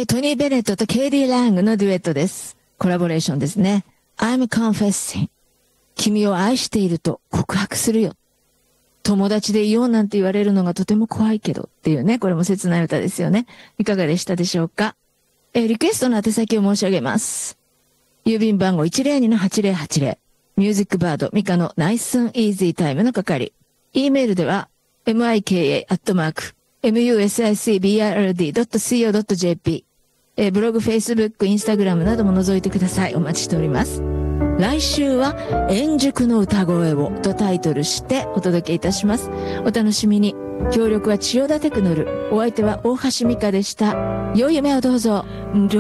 トニー・ベネットとケイディ・ラングのデュエットです。コラボレーションですね。I'm confessing. 君を愛していると告白するよ。友達でいようなんて言われるのがとても怖いけどっていうね、これも切ない歌ですよね。いかがでしたでしょうか。リクエストの宛先を申し上げます。郵便番号 102-8080。ミュージックバードミカのナイスンイージータイムの係。E メールでは mika@musicbrd.co.jp。ブログ、Facebook、インスタグラムなども覗いてください。お待ちしております。来週は円熟の歌声をとタイトルしてお届けいたします。お楽しみに。協力は千代田テクノル。お相手は大橋美香でした。良い夢をどうぞ。